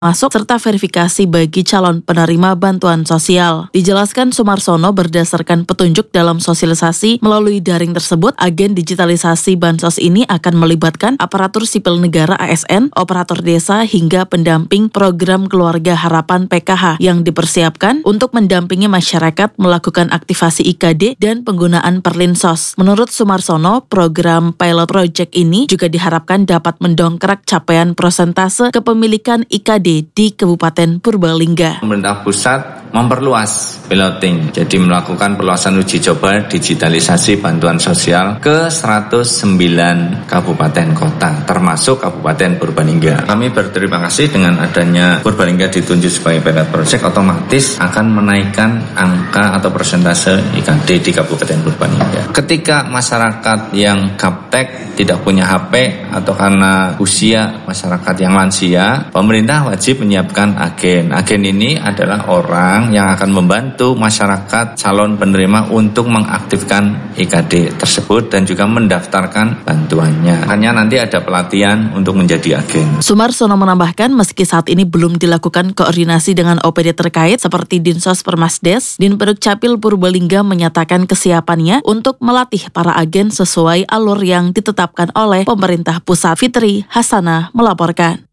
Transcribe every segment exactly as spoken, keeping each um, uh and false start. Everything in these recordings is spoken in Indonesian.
masuk serta verifikasi bagi calon penerima bantuan sosial. Dijelaskan Sumarsono berdasarkan petunjuk dalam sosialisasi melalui daring tersebut, agen digitalisasi bansos ini akan melibatkan aparatur sipil negara A S N, operator desa hingga pendamping program Keluarga Harapan P K H yang dipersiapkan untuk mendampingi masyarakat melakukan aktivasi I K D dan penggunaan Perlinsos. Menurut Sumarsono, program pilot project ini juga diharapkan dapat mendongkrak capaian persentase kepemilikan I K D di Kabupaten Purbalingga. Pemerintah pusat memperluas piloting, jadi melakukan perluasan uji coba digitalisasi bantuan sosial ke seratus sembilan kabupaten kota, termasuk Kabupaten Purbalingga. Kami berterima kasih dengan adanya Purbalingga ditunjuk sebagai pilot project, otomatis akan menaikkan angka atau persentase I K D di Kabupaten Purbalingga. Ketika masyarakat yang gaptek tidak punya H P atau karena usia masyarakat yang lansia, pemerintah wajib menyiapkan agen. Agen ini adalah orang yang akan membantu masyarakat calon penerima untuk mengaktifkan I K D tersebut dan juga mendaftarkan bantuannya. Hanya nanti ada pelatihan untuk menjadi agen. Sumarsono menambahkan, meski saat ini belum dilakukan koordinasi dengan O P D terkait seperti Dinsos Permasdes, Dinperduk Capil Purbalingga menyatakan kesiapannya untuk melatih para agen sesuai alur yang ditetapkan oleh pemerintah pusat. Fitri Hasanah melaporkan.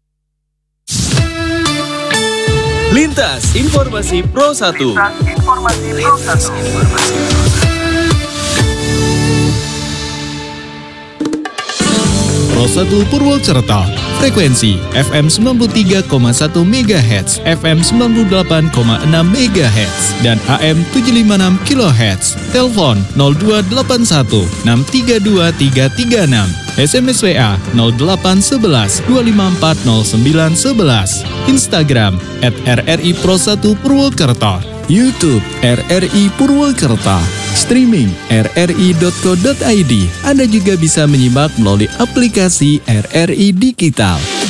Lintas Informasi Pro satu. Lintas Informasi Pro satu. Pro satu Purwokerto. Frekuensi F M sembilan puluh tiga koma satu megahertz, F M sembilan puluh delapan koma enam megahertz, dan A M tujuh lima enam kilohertz. Telepon nol dua delapan satu enam tiga dua tiga tiga enam. S M S W A nol delapan satu satu dua lima empat nol sembilan satu satu. Instagram at R R I Pro satu Purwokerto. YouTube R R I Purwokerto. Streaming r r i dot co dot i d. Anda juga bisa menyimak melalui aplikasi R R I Digital.